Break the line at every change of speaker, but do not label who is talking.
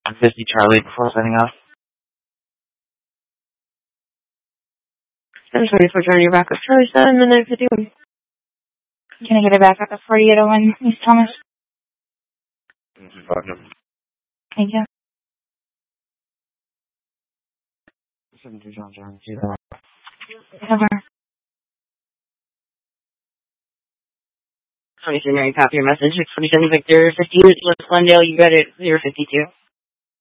50 Charlie before signing off.
724 Charlie, you're back up. Charlie 7 minutes 51.
Can I get it back up at 4801, Miss Thomas? Thank you.
72 John John, see that.
Over.
23 Mary, copy your message. 27 Victor, 15 West Glendale, you got it, 052.